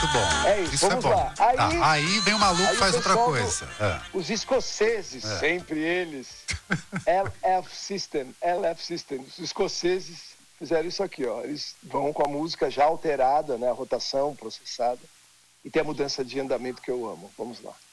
bom. É isso, vamos é bom. lá. Aí vem o maluco e faz outra coisa. Os escoceses, sempre eles. LF System. Os escoceses fizeram isso aqui, ó. Eles vão com a música já alterada, né? A rotação processada. E tem a mudança de andamento que eu amo. Vamos lá.